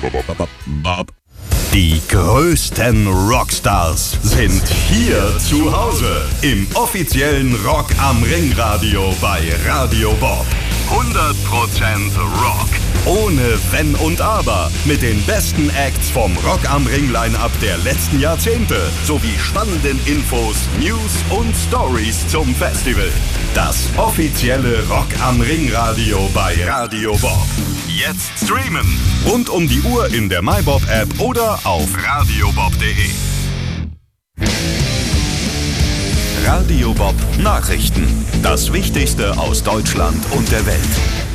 Die größten Rockstars sind hier zu Hause im offiziellen Rock am Ring Radio bei Radio Bob. 100% Rock. Ohne Wenn und Aber. Mit den besten Acts vom Rock am Ring Line-Up der letzten Jahrzehnte. Sowie spannenden Infos, News und Stories zum Festival. Das offizielle Rock am Ring Radio bei Radio Bob. Jetzt streamen. Rund um die Uhr in der MyBob-App oder auf radiobob.de. Radio Bob Nachrichten. Das Wichtigste aus Deutschland und der Welt.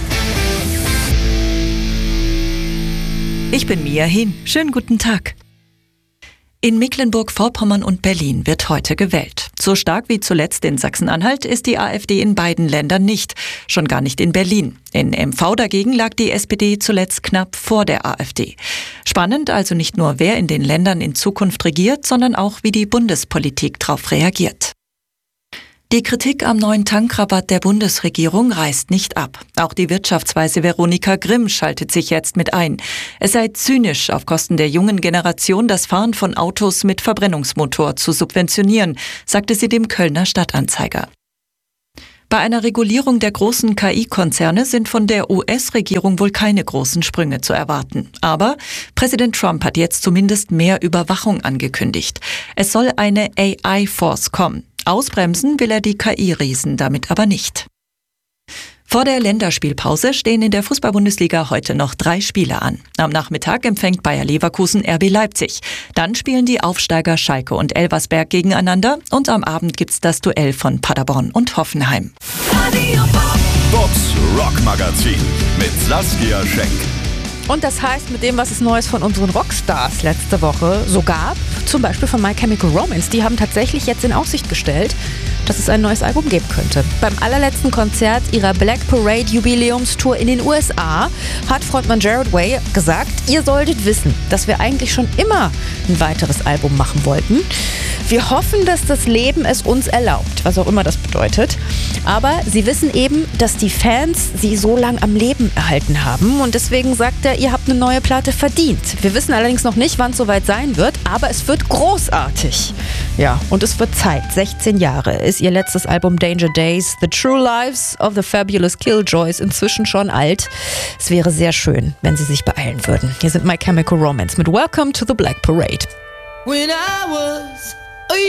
Ich bin Mia Hin. Schönen guten Tag. In Mecklenburg-Vorpommern und Berlin wird heute gewählt. So stark wie zuletzt in Sachsen-Anhalt ist die AfD in beiden Ländern nicht, schon gar nicht in Berlin. In MV dagegen lag die SPD zuletzt knapp vor der AfD. Spannend also nicht nur, wer in den Ländern in Zukunft regiert, sondern auch, wie die Bundespolitik darauf reagiert. Die Kritik am neuen Tankrabatt der Bundesregierung reißt nicht ab. Auch die Wirtschaftsweise Veronika Grimm schaltet sich jetzt mit ein. Es sei zynisch, auf Kosten der jungen Generation das Fahren von Autos mit Verbrennungsmotor zu subventionieren, sagte sie dem Kölner Stadtanzeiger. Bei einer Regulierung der großen KI-Konzerne sind von der US-Regierung wohl keine großen Sprünge zu erwarten. Aber Präsident Trump hat jetzt zumindest mehr Überwachung angekündigt. Es soll eine AI-Force kommen. Ausbremsen will er die KI-Riesen damit aber nicht. Vor der Länderspielpause stehen in der Fußball-Bundesliga heute noch 3 Spiele an. Am Nachmittag empfängt Bayer Leverkusen RB Leipzig. Dann spielen die Aufsteiger Schalke und Elversberg gegeneinander. Und am Abend gibt's das Duell von Paderborn und Hoffenheim. Bobs Rockmagazin mit Saskia Schenk. Und das heißt, mit dem, was es Neues von unseren Rockstars letzte Woche so gab, zum Beispiel von My Chemical Romance, die haben tatsächlich jetzt in Aussicht gestellt, dass es ein neues Album geben könnte. Beim allerletzten Konzert ihrer Black Parade Jubiläumstour in den USA hat Frontmann Jared Way gesagt, ihr solltet wissen, dass wir eigentlich schon immer ein weiteres Album machen wollten. Wir hoffen, dass das Leben es uns erlaubt, was auch immer das bedeutet. Aber sie wissen eben, dass die Fans sie so lang am Leben erhalten haben. Und deswegen sagt er, ihr habt eine neue Platte verdient. Wir wissen allerdings noch nicht, wann es soweit sein wird, aber es wird großartig. Ja, und es wird Zeit. 16 Jahre ist ihr letztes Album Danger Days. The True Lives of the Fabulous Killjoys inzwischen schon alt. Es wäre sehr schön, wenn sie sich beeilen würden. Hier sind My Chemical Romance mit Welcome to the Black Parade. When I was